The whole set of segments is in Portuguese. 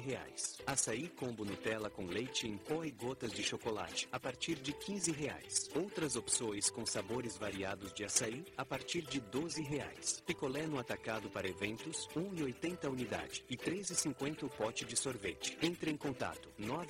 R$12. Açaí Combo Nutella com leite em pó e gotas de chocolate, a partir de R$15. Outras opções com sabores variados de açaí, a partir de R$12. Picolé no atacado para eventos, R$1,80 unidade e R$13,50 o pote de sorvete. Entre em contato,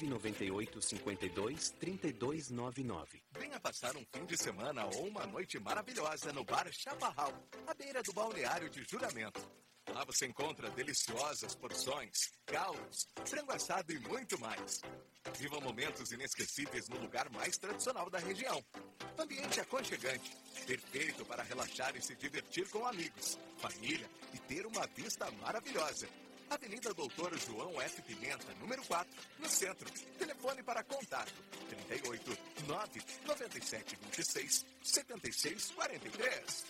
998-52-3299. Venha passar um fim de semana ou uma noite maravilhosa no Bar Chaparral, à beira do balneário de Juramento. Lá você encontra deliciosas porções, caldos, frango assado e muito mais. Viva momentos inesquecíveis no lugar mais tradicional da região. Ambiente aconchegante, perfeito para relaxar e se divertir com amigos, família e ter uma vista maravilhosa. Avenida Doutor João F. Pimenta, número 4, no centro. Telefone para contato 38 997 26 76 43.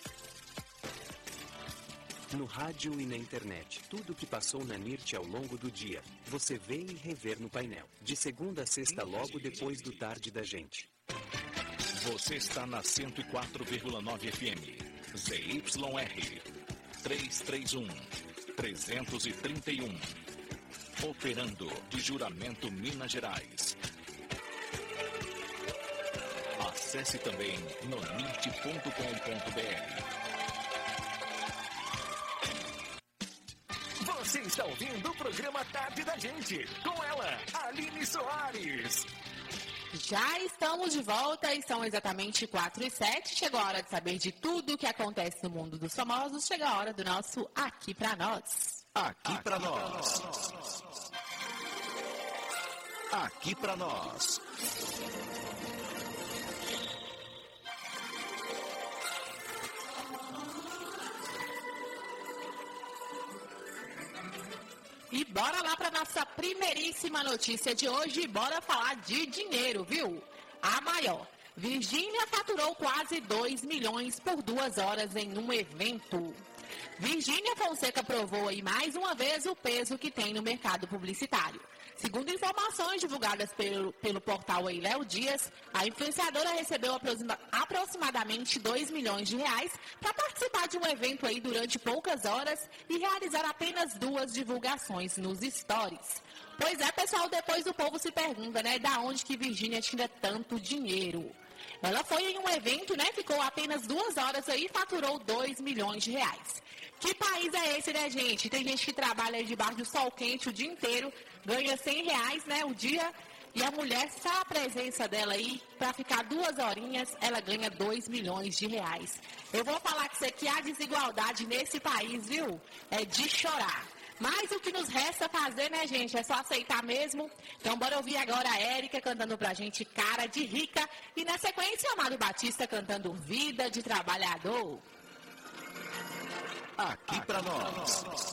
No rádio e na internet, tudo o que passou na NIRT ao longo do dia, você vê e rever no painel. De segunda a sexta, logo depois do Tarde da Gente. Você está na 104,9 FM. ZYR 331. Operando de Juramento, Minas Gerais. Acesse também nonirt.com.br. Você está ouvindo o programa Tarde da Gente, com ela, Aline Soares. Já estamos de volta e são exatamente 4h07. Chegou a hora de saber de tudo o que acontece no mundo dos famosos. Chega a hora do nosso Aqui Pra Nós. Aqui Pra Nós. Aqui Pra Nós. E bora lá para nossa primeiríssima notícia de hoje. Bora falar de dinheiro, viu? A maior. Virgínia faturou quase 2 milhões por 2 horas em um evento. Virgínia Fonseca provou aí mais uma vez o peso que tem no mercado publicitário. Segundo informações divulgadas pelo portal aí Léo Dias, a influenciadora recebeu aproximadamente 2 milhões de reais para participar de um evento aí durante poucas horas e realizar apenas 2 divulgações nos stories. Pois é, pessoal, depois o povo se pergunta, né, da onde que Virgínia tira tanto dinheiro. Ela foi em um evento, né, ficou apenas 2 horas aí e faturou 2 milhões de reais. Que país é esse, né, gente? Tem gente que trabalha debaixo do sol quente o dia inteiro, ganha 100 reais, né, o dia, e a mulher, só a presença dela aí, para ficar 2 horinhas, ela ganha 2 milhões de reais. Eu vou falar que isso aqui, a desigualdade nesse país, viu, é de chorar. Mas o que nos resta fazer, né, gente, é só aceitar mesmo. Então, bora ouvir agora a Érica cantando pra gente Cara de Rica. E na sequência, Amado Batista cantando Vida de Trabalhador. Aqui Pra Nós.